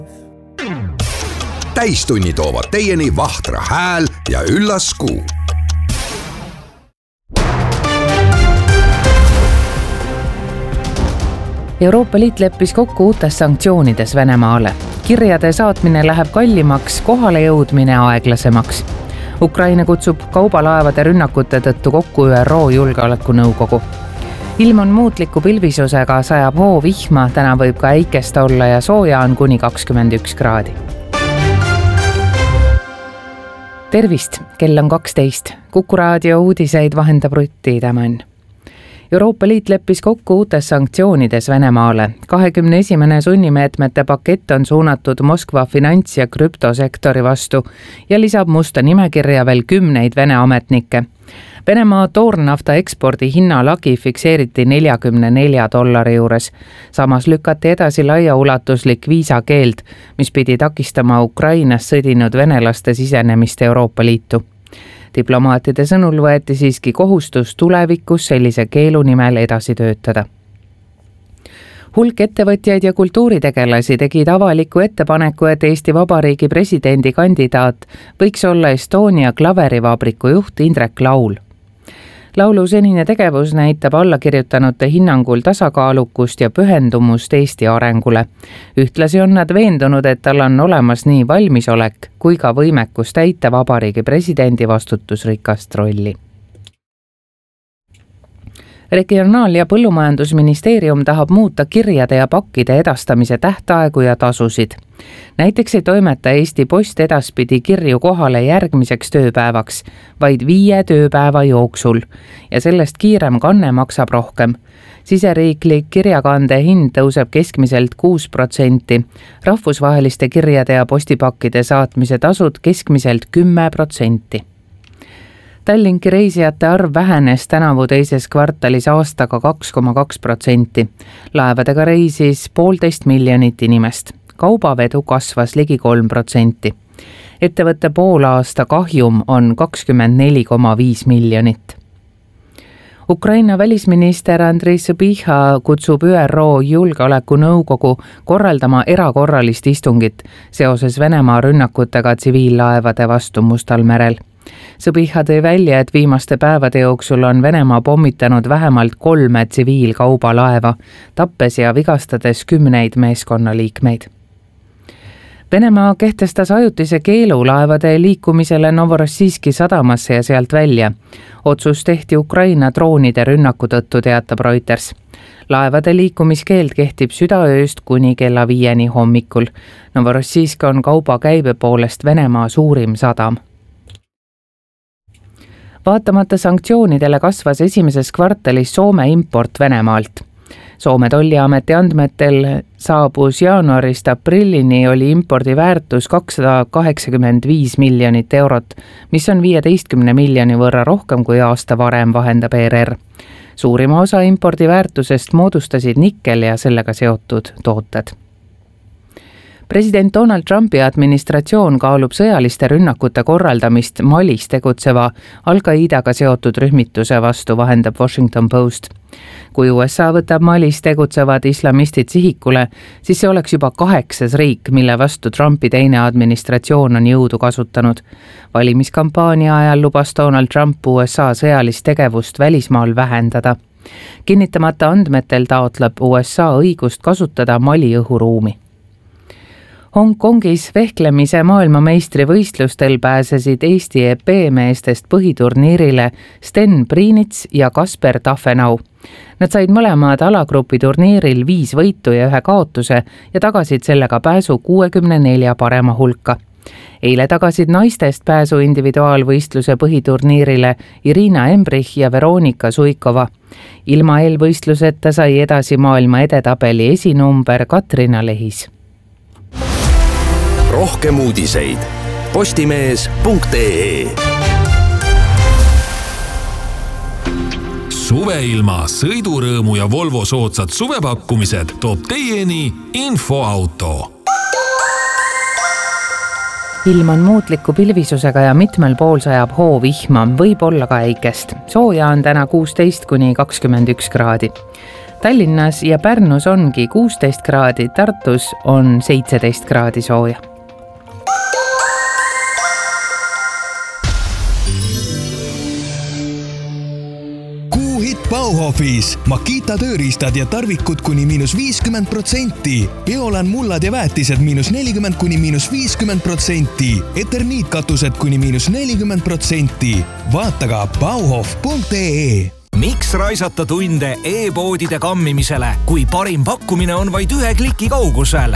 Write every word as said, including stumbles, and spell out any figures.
Täistunni toovad teieni Vahtra hääl ja üllas kuu. Euroopa Liit leppis kokku uutes sanktsioonides Venemaale. Kirjade saatmine läheb kallimaks, kohale jõudmine aeglasemaks. Ukraina kutsub kaubalaevade rünnakute tõttu kokku Ü R O Julgeolekunõukogu. Ilm on muutliku pilvisusega, sajab hoo vihma, täna võib ka äikest olla ja sooja on kuni kakskümmend üks kraadi. Tervist, kell on kaksteist. Kuku raadio uudiseid vahendab Rutti Tämän. Euroopa Liit leppis kokku uutes sanktsioonides Venemaale. kahekümne esimene sunnimeetmete pakett on suunatud Moskva finants- ja krüptosektori vastu ja lisab musta nimekirja veel kümneid Vene ametnikke. Venemaa toornafta ekspordi hinnalagi fikseeriti neljakümne nelja dollari juures. Samas lükati edasi laiaulatuslik viisakeeld, mis pidi takistama Ukrainas sõdinud venelaste sisenemist Euroopa Liitu. Diplomaatide sõnul võeti siiski kohustus tulevikus sellise keelu nimel edasi töötada. Hulk ettevõtjaid ja kultuuritegelasi tegid avaliku ettepaneku, et Eesti Vabariigi presidendi kandidaat võiks olla Estonia klaverivabriku juht Indrek Laul. Laulu senine tegevus näitab allakirjutanute hinnangul tasakaalukust ja pühendumust Eesti arengule. Ühtlasi on nad veendunud, et tal on olemas nii valmisolek kui ka võimekus täita Vabariigi presidendi vastutusrikast rolli. Regionaal- ja Põllumajandusministeerium tahab muuta kirjade ja pakkide edastamise tähtaegu ja tasusid. Näiteks ei toimeta Eesti Post edaspidi kirju kohale järgmiseks tööpäevaks, vaid viie tööpäeva jooksul ja sellest kiirem kanne maksab rohkem. Siseriiklik kirjakande hind tõuseb keskmiselt kuus protsenti, rahvusvaheliste kirjade ja postipakkide saatmise tasud keskmiselt kümme protsenti. Tallinki reisijate arv vähenes tänavu teises kvartalis aastaga kaks koma kaks protsenti. Laevadega reisis poolteist miljonit inimest. Kaubavedu kasvas ligi kolm protsenti. Ettevõtte poolaasta kahjum on kakskümmend neli koma viis miljonit. Ukraina välisminister Andrei Sõbiha kutsub Ü R O Julgeolekunõukogu korraldama erakorralist istungit seoses Venemaa rünnakutega tsiviillaevade vastu Mustal merel. Sõbiha tõi välja, et viimaste päevade jooksul on Venemaa pommitanud vähemalt kolme tsiviilkaubalaeva, tappes ja vigastades kümneid meeskonnaliikmeid. Venemaa kehtestas ajutise keelu laevade liikumisele Novorossijski sadamasse ja sealt välja. Otsus tehti Ukraina droonide rünnaku tõttu, teatab Reuters. Laevade liikumiskeeld kehtib südaööst kuni kella viieni hommikul. Novorossijsk on kauba käibe poolest Venemaa suurim sadam. Vaatamata sanktsioonidele kasvas esimeses kvartalis Soome import Venemaalt. Soome tolliameti andmetel saabus jaanuarist aprillini oli impordi väärtus kakssada kaheksakümmend viis miljonit eurot, mis on viieteistkümne miljoni võrra rohkem kui aasta varem, vahendab E R R. Suurima osa impordi väärtusest moodustasid nikkel ja sellega seotud tooted. President Donald Trumpi administratsioon kaalub sõjaliste rünnakute korraldamist Malis tegutseva Al-Qaidaga seotud rühmituse vastu, vahendab Washington Post. Kui U S A võtab Malis tegutsevad islamistid sihikule, siis see oleks juba kaheksas riik, mille vastu Trumpi teine administratsioon on jõudu kasutanud. Valimiskampaania ajal lubas Donald Trump U S A sõjalist tegevust välismaal vähendada. Kinnitamata andmetel taotleb U S A õigust kasutada Mali õhuruumi. Hongkongis vehklemise maailmameistri võistlustel pääsesid Eesti E P meestest põhiturniirile Sten Priinits ja Kasper Tafenau. Nad said mõlemad alagrupi turniiril viis võitu ja ühe kaotuse ja tagasid sellega pääsu kuuekümne nelja parema hulka. Eile tagasid naistest pääsu individuaalvõistluse põhiturniirile Irina Embrich ja Veronika Suikova. Ilma eelvõistluseta sai edasi maailma edetabeli esinumber Katrina Lehis. Rohkem uudiseid postimees punkt ee. Suveilma, sõidurõõmu ja Volvo soodsad suvepakkumised toob teieni Infoauto. Ilm on muutliku pilvisusega ja mitmel pool sajab hoo vihma, võib olla ka äikest. Sooja on täna kuusteist kuni kakskümmend üks kraadi. Tallinnas ja Pärnus ongi kuusteist kraadi, Tartus on seitseteist kraadi sooja. Bauhofis Makita tööriistad ja tarvikud kuni miinus viiskümmend protsenti. Eolan mullad ja väetised miinus nelikümmend kuni miinus viiskümmend protsenti. Eterniitkatused kuni miinus nelikümmend protsenti. Vaata ka bauhof punkt ee. Miks raisata tunde e-poodide kammimisele, kui parim pakkumine on vaid ühe kliki kaugusel?